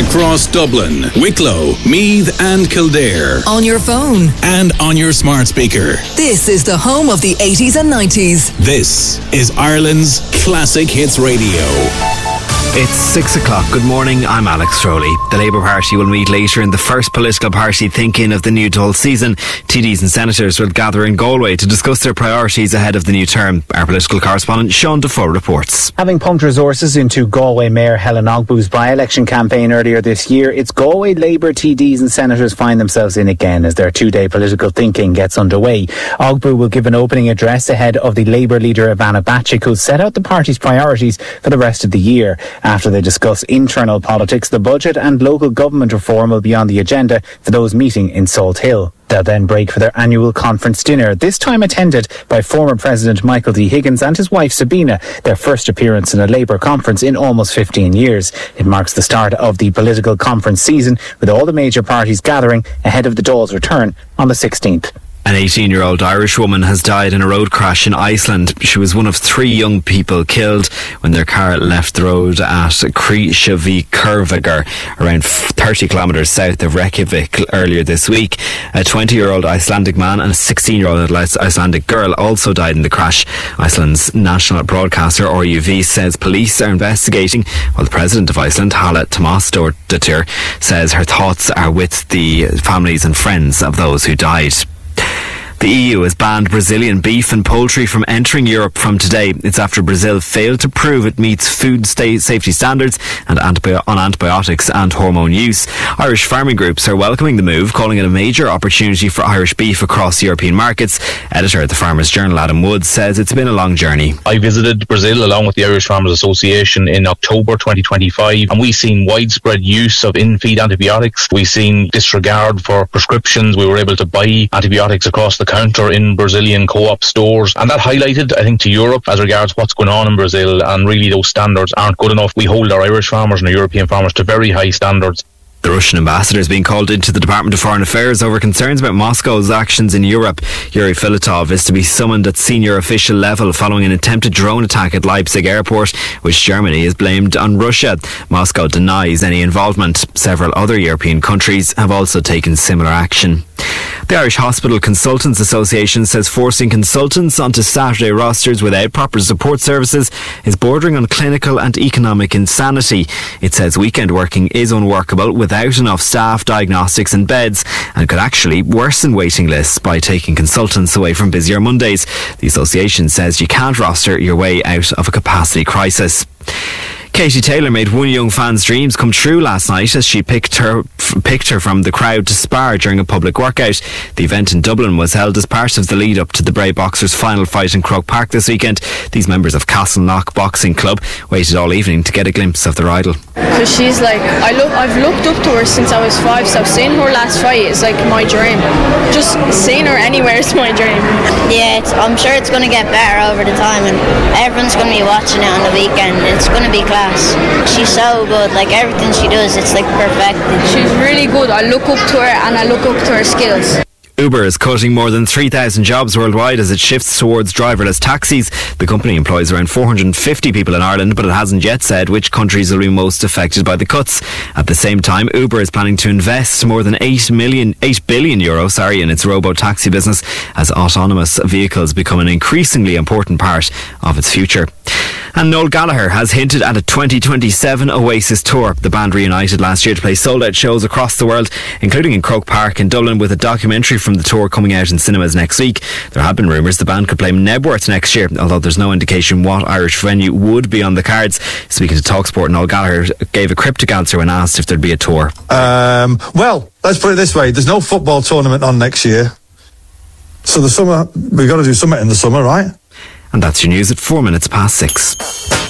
across Dublin, Wicklow, Meath and Kildare. On your phone. And on your smart speaker. This is the home of the 80s and 90s. This is Ireland's Classic Hits Radio. It's 6 o'clock. Good morning, I'm Alex Rowley. The Labour Party will meet later in the first political party thinking of the new Dáil season. TDs and senators will gather in Galway to discuss their priorities ahead of the new term. Our political correspondent Sean Defoe reports. Having pumped resources into Galway Mayor Helen Ogbu's by-election campaign earlier this year, it's Galway Labour TDs and senators find themselves in again as their two-day political thinking gets underway. Ogbu will give an opening address ahead of the Labour leader Ivana Bacik, who'll set out the party's priorities for the rest of the year. After they discuss internal politics, the budget and local government reform will be on the agenda for those meeting in Salt Hill. They'll then break for their annual conference dinner, this time attended by former President Michael D. Higgins and his wife Sabina, their first appearance in a Labour conference in almost 15 years. It marks the start of the political conference season, with all the major parties gathering ahead of the Dáil's return on the 16th. An 18-year-old Irish woman has died in a road crash in Iceland. She was one of 3 young people killed when their car left the road at Krýsuvíkurvegur, around 30 kilometres south of Reykjavik earlier this week. A 20-year-old Icelandic man and a 16-year-old Icelandic girl also died in the crash. Iceland's national broadcaster RUV says police are investigating, while the President of Iceland, Halla Tomasdóttir, says her thoughts are with the families and friends of those who died. The EU has banned Brazilian beef and poultry from entering Europe from today. It's after Brazil failed to prove it meets food safety standards and on antibiotics and hormone use. Irish farming groups are welcoming the move, calling it a major opportunity for Irish beef across European markets. Editor at the Farmers Journal, Adam Woods, says it's been a long journey. I visited Brazil along with the Irish Farmers Association in October 2025, and we've seen widespread use of in-feed antibiotics. We've seen disregard for prescriptions. We were able to buy antibiotics across the counter in Brazilian co-op stores, and that highlighted, I think, to Europe as regards what's going on in Brazil, and really those standards aren't good enough. We hold our Irish farmers and our European farmers to very high standards. The Russian ambassador is being called into the Department of Foreign Affairs over concerns about Moscow's actions in Europe. Yuri Filatov is to be summoned at senior official level following an attempted drone attack at Leipzig airport, which Germany has blamed on Russia. Moscow denies any involvement. Several other European countries have also taken similar action. The Irish Hospital Consultants Association says forcing consultants onto Saturday rosters without proper support services is bordering on clinical and economic insanity. It says weekend working is unworkable without enough staff, diagnostics and beds, and could actually worsen waiting lists by taking consultants away from busier Mondays. The association says you can't roster your way out of a capacity crisis. Katie Taylor made one young fan's dreams come true last night as she picked her from the crowd to spar during a public workout. The event in Dublin was held as part of the lead-up to the Bray Boxers' final fight in Croke Park this weekend. These members of Castleknock Boxing Club waited all evening to get a glimpse of their idol. Because she's like, I've looked up to her since I was 5, so seeing her last fight is like my dream. Just seeing her anywhere is my dream. Yeah, I'm sure it's going to get better over the time, and everyone's going to be watching it on the weekend. It's going to be class. She's so good, like everything she does, it's like perfect. She's really good. I look up to her and I look up to her skills. Uber is cutting more than 3,000 jobs worldwide as it shifts towards driverless taxis. The company employs around 450 people in Ireland, but it hasn't yet said which countries will be most affected by the cuts. At the same time, Uber is planning to invest more than €8 billion in its robo-taxi business as autonomous vehicles become an increasingly important part of its future. And Noel Gallagher has hinted at a 2027 Oasis tour. The band reunited last year to play sold-out shows across the world, including in Croke Park in Dublin, with a documentary from the tour coming out in cinemas next week. There have been rumours the band could play Nebworth next year, although there's no indication what Irish venue would be on the cards. Speaking to TalkSport, Noel Gallagher gave a cryptic answer when asked if there'd be a tour. Well, let's put it this way. There's no football tournament on next year. So the summer, we've got to do something in the summer, right? And that's your news at 6:04.